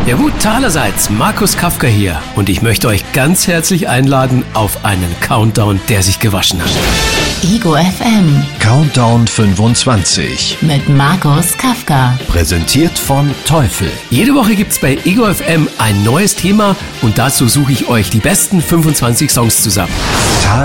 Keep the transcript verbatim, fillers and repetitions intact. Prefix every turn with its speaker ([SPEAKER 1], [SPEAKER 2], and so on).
[SPEAKER 1] Ja gut, allerseits, Markus Kafka hier und ich möchte euch ganz herzlich einladen auf einen Countdown, der sich gewaschen hat.
[SPEAKER 2] Ego F M
[SPEAKER 3] Countdown fünfundzwanzig
[SPEAKER 2] mit Markus Kafka.
[SPEAKER 3] Präsentiert von Teufel.
[SPEAKER 1] Jede Woche gibt's bei Ego F M ein neues Thema und dazu suche ich euch die besten fünfundzwanzig Songs zusammen.